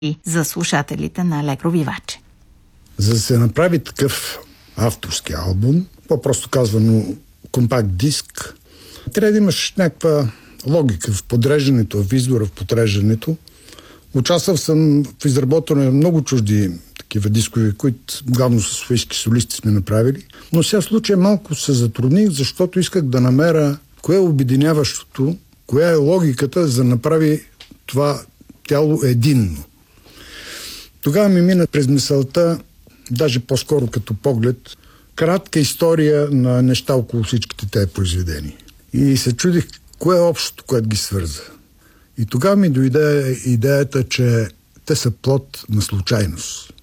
и за слушателите на Алегро Виваче. За да се направи такъв авторски албум, по-просто казвано компакт диск, трябва да имаш някаква логика в подреждането, в избора в подреждането. Участвал съм в изработване на много чужди такива дискови, които главно с софийски солисти сме направили. Но сега в случая малко се затрудних, защото исках да намеря кое е обединяващото, коя е логиката за да направи това тяло единно. Тогава ми мина през мисълта, даже по-скоро като поглед, кратка история на неща около всичките тези произведения. И се чудих кое е общото, което ги свърза. И тогава ми дойде идеята, че те са плод на случайност.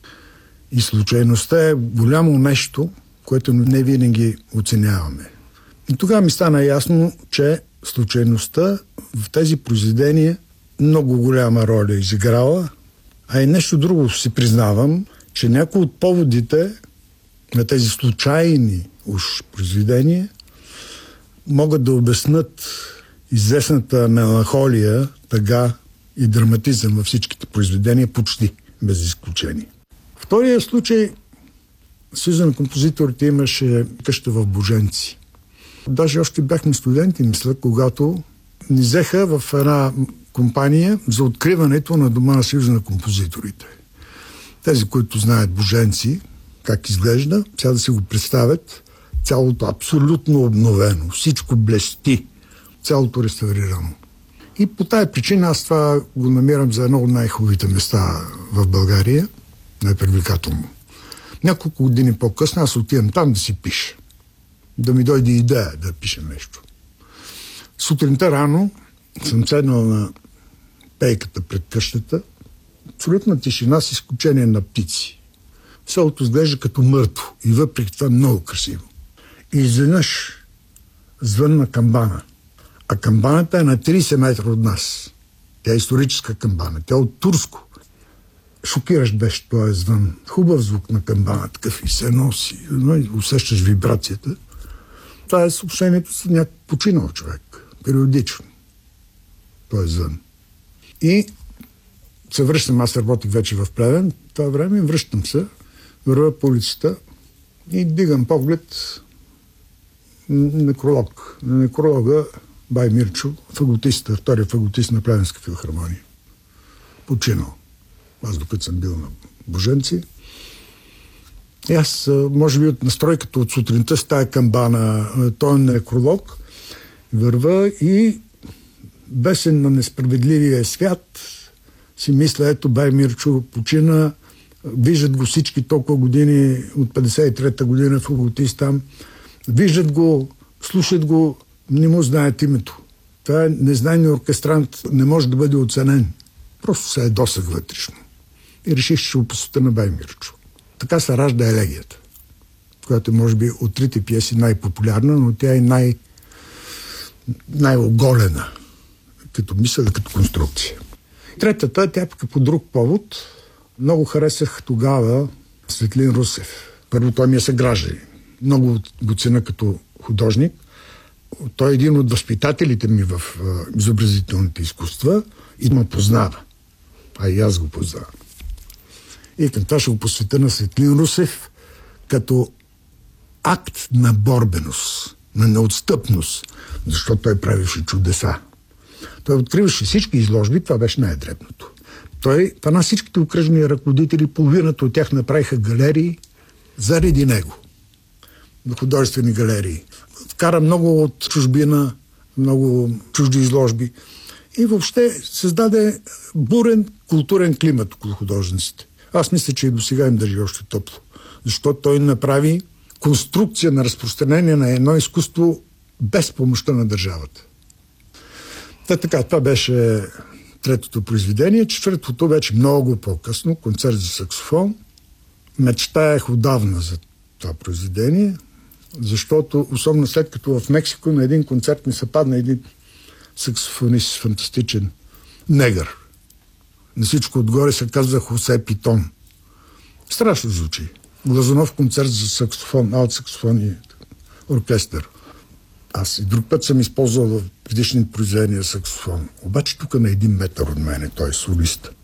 И случайността е голямо нещо, което не винаги оценяваме. И тогава ми стана ясно, че случайността в тези произведения много голяма роля изиграла, а и нещо друго си признавам, че някои от поводите на тези случайни уж произведения могат да обяснат известната меланхолия, тъга и драматизъм във всичките произведения, почти без изключение. Втория случай, Съюза на композиторите имаше къща в Боженци. Даже още бяхме студенти, мисля, когато ни взеха в една компания за откриването на дома на Съюза на композиторите. Тези, които знаят Боженци, как изглежда, сега да си го представят, цялото абсолютно обновено, всичко блести, цялото реставрирано. И по тая причина аз това го намирам за едно от най-хубавите места в България, най-привлекателно. Няколко години по-късно аз отивам там да си пиша. Да ми дойде идея да пиша нещо. Сутринта рано съм седнал на пейката пред къщата, абсолютна тишина с изключение на птици. Селото изглежда като мъртво и въпреки това много красиво. И изведнъж звънна камбана. А камбаната е на 30 метра от нас. Тя е историческа камбана. Тя е от турско. Шокиращ беше този звън. Хубав звук на камбана, такъв и се носи. Усещаш вибрацията. Това е съобщението с някакъв починал човек. Периодично. Този звън. И се връщам, аз работих вече в Плевен. Това време връщам се, вървя по улицата и дигам поглед некролог. На некролога Бай Мирчо, фаготиста, втория фаготист на Плевенска филхармония. Починал. Аз докато съм бил на Боженци. И аз, може би от настройката от сутринта с тая камбана, той некролог, върва и бесен на несправедливия свят си мисля, ето Бай Мирчо почина, виждат го всички толкова години, от 53-та година фаготист там, виждат го, слушат го, не му знаят името. Това е незнайният оркестрант, не може да бъде оценен. Просто се досък вътрешно. И реших, че ще го посветя на Бай Мирчо. Така се ражда елегията, която е, може би, от трите пиеси най-популярна, но тя е най-оголена, като мисъл, като конструкция. Третата, тя по друг повод. Много харесах тогава Светлин Русев. Първо, той ми е съгражданин. Много го ценя като художник. Той е един от възпитателите ми в изобразителните изкуства и ме познава. А и аз го познавам. И към това ще го посветя на Светлин Русев като акт на борбеност, на неотстъпност, защото той правеше чудеса. Той откриваше всички изложби, това беше най-дребното. Той, на всичките окръжни ръководители, половината от тях направиха галерии заради него. Художествени галерии. Вкара много от чужбина, много чужди изложби и въобще създаде бурен културен климат около художниците. Аз мисля, че и до сега им държи още топло. Защото той направи конструкция на разпространение на едно изкуство без помощта на държавата. Така, това беше третото произведение. Четвъртото вече много по-късно, концерт за саксофон. Мечтаях отдавна за това произведение, защото, особено след като в Мексико на един концерт ми се падна един саксофонист, фантастичен негър. На всичко отгоре се казва Хосе Питон. Страшно звучи. Глазунов концерт за саксофон, алт саксофон и оркестър. Аз и друг път съм използвал в предишни произведения саксофон. Обаче тук на 1 метър от мене, той е солист.